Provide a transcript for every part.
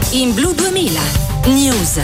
in Blu 2000 News.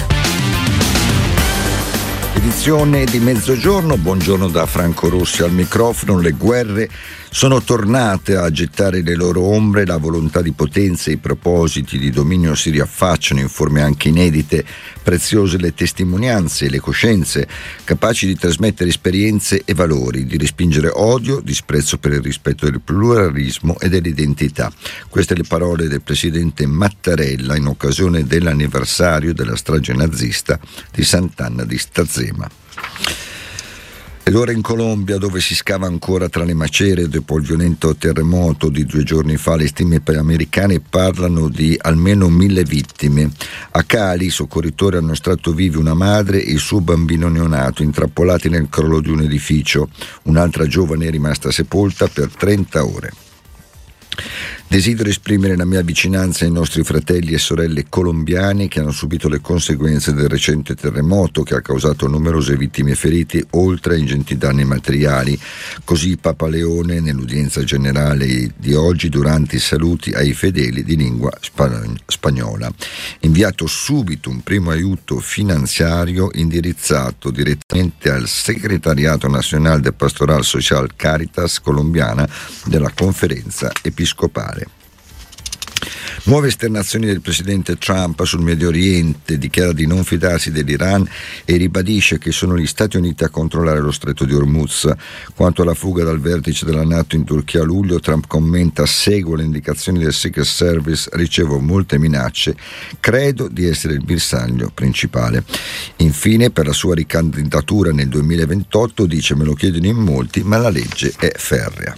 Edizione di mezzogiorno, buongiorno da Franco Rossi al microfono. Le guerre sono tornate a gettare le loro ombre, la volontà di potenza e i propositi di dominio si riaffacciano in forme anche inedite, preziose le testimonianze e le coscienze, capaci di trasmettere esperienze e valori, di respingere odio, disprezzo per il rispetto del pluralismo e dell'identità. Queste le parole del presidente Mattarella in occasione dell'anniversario della strage nazista di Sant'Anna di Stazzema. Ed ora in Colombia, dove si scava ancora tra le macerie dopo il violento terremoto di 2 giorni fa, le stime americane parlano di almeno 1.000 vittime. A Cali i soccorritori hanno estratto vivi una madre e il suo bambino neonato intrappolati nel crollo di un edificio. Un'altra giovane è rimasta sepolta per 30 ore. Desidero esprimere la mia vicinanza ai nostri fratelli e sorelle colombiani che hanno subito le conseguenze del recente terremoto che ha causato numerose vittime e feriti, oltre a ingenti danni materiali. Così Papa Leone, nell'udienza generale di oggi, durante i saluti ai fedeli di lingua spagnola, inviato subito un primo aiuto finanziario indirizzato direttamente al Secretariato Nacional de Pastoral Social Caritas colombiana della Conferenza Episcopale. Nuove esternazioni del presidente Trump sul Medio Oriente, dichiara di non fidarsi dell'Iran e ribadisce che sono gli Stati Uniti a controllare lo stretto di Hormuz. Quanto alla fuga dal vertice della NATO in Turchia a luglio, Trump commenta: seguo le indicazioni del Secret Service, ricevo molte minacce, credo di essere il bersaglio principale. Infine, per la sua ricandidatura nel 2028, dice: me lo chiedono in molti, ma la legge è ferrea.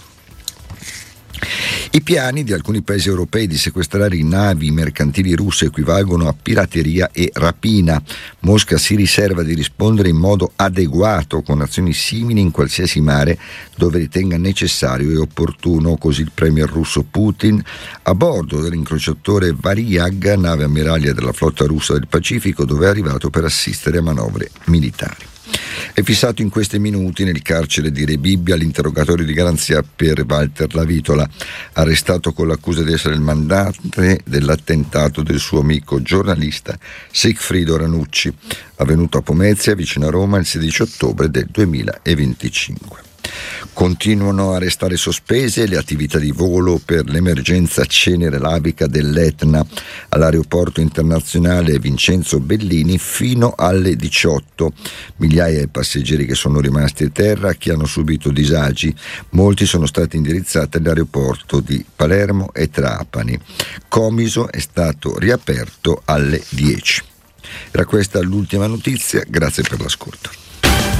I piani di alcuni paesi europei di sequestrare i navi mercantili russe equivalgono a pirateria e rapina. Mosca si riserva di rispondere in modo adeguato con azioni simili in qualsiasi mare dove ritenga necessario e opportuno, così il premier russo Putin a bordo dell'incrociatore Varyag, nave ammiraglia della flotta russa del Pacifico, dove è arrivato per assistere a manovre militari. È fissato in questi minuti nel carcere di Rebibbia l'interrogatorio di garanzia per Walter Lavitola, arrestato con l'accusa di essere il mandante dell'attentato del suo amico giornalista Sigfrido Ranucci, avvenuto a Pomezia, vicino a Roma, il 16 ottobre del 2025. Continuano a restare sospese le attività di volo per l'emergenza cenere lavica dell'Etna all'aeroporto internazionale Vincenzo Bellini fino alle 18. Migliaia di passeggeri che sono rimasti a terra, che hanno subito disagi. Molti sono stati indirizzati all'aeroporto di Palermo e Trapani. Comiso è stato riaperto alle 10. Era questa l'ultima notizia, grazie per l'ascolto.